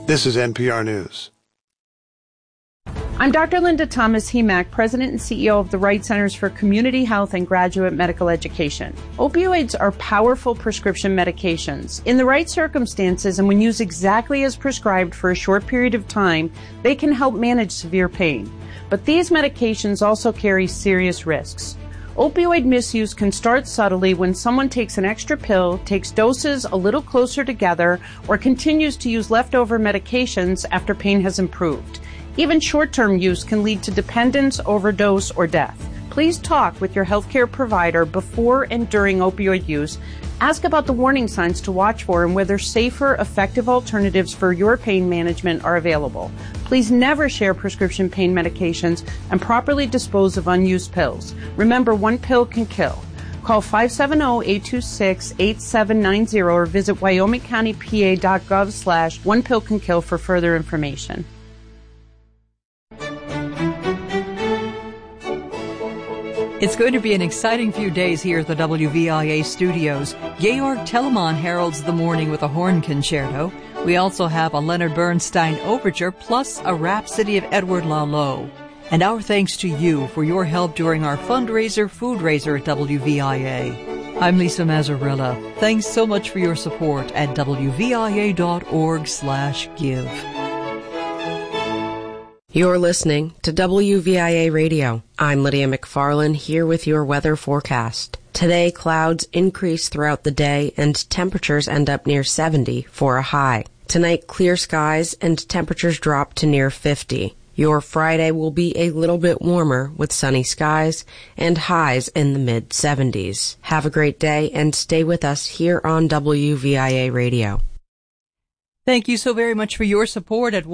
This is NPR News. I'm Dr. Linda Thomas Hemack, President and CEO of the Wright Centers for Community Health and Graduate Medical Education. Opioids are powerful prescription medications. In the right circumstances and when used exactly as prescribed for a short period of time, they can help manage severe pain. But these medications also carry serious risks. Opioid misuse can start subtly when someone takes an extra pill, takes doses a little closer together, or continues to use leftover medications after pain has improved. Even short-term use can lead to dependence, overdose, or death. Please talk with your healthcare provider before and during opioid use. Ask about the warning signs to watch for and whether safer, effective alternatives for your pain management are available. Please never share prescription pain medications and properly dispose of unused pills. Remember, one pill can kill. Call 570-826-8790 or visit wyomingcountypa.gov/onepillcankill for further information. It's going to be an exciting few days here at the WVIA studios. Georg Telemann heralds the morning with a horn concerto. We also have a Leonard Bernstein overture plus a Rhapsody of Edward Laloux. And our thanks to you for your help during our fundraiser, Foodraiser at WVIA. I'm Lisa Mazzarella. Thanks so much for your support at WVIA.org/give. You're listening to WVIA Radio. I'm Lydia McFarlane here with your weather forecast. Today, clouds increase throughout the day and temperatures end up near 70 for a high. Tonight, clear skies and temperatures drop to near 50. Your Friday will be a little bit warmer with sunny skies and highs in the mid-70s. Have a great day and stay with us here on WVIA Radio. Thank you so very much for your support at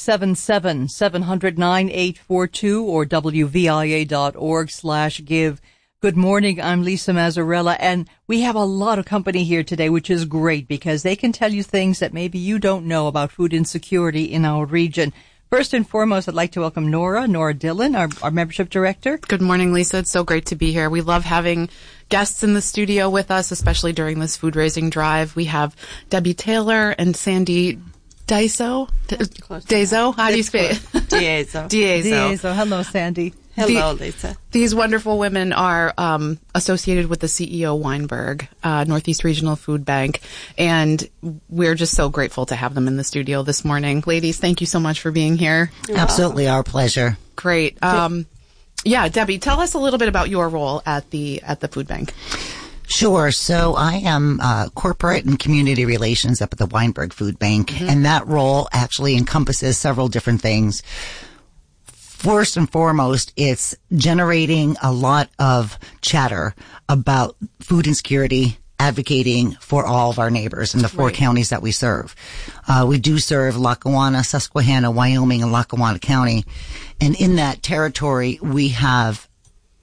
1-877-700-9842 or WVIA.org/give. Good morning. I'm Lisa Mazzarella, and we have a lot of company here today, which is great because they can tell you things that maybe you don't know about food insecurity in our region. First and foremost, I'd like to welcome Nora Dillon, our membership director. Good morning, Lisa. It's so great to be here. We love having guests in the studio with us, especially during this food raising drive. We have Debbie Taylor and Sandy Daiso. Daiso? How do you say it? Diezo. Hello, Sandy. Hello, Lisa. These wonderful women are associated with the CEO Weinberg, Northeast Regional Food Bank, and we're just so grateful to have them in the studio this morning. Ladies, thank you so much for being here. Absolutely, our pleasure. Great. Debbie, tell us a little bit about your role at the food bank. Sure. So I am corporate and community relations up at the Weinberg Food Bank, and that role actually encompasses several different things. First and foremost, it's generating a lot of chatter about food insecurity, advocating for all of our neighbors in the four counties that we serve. We do serve Lackawanna, Susquehanna, Wyoming, and Lackawanna County. And in that territory, we have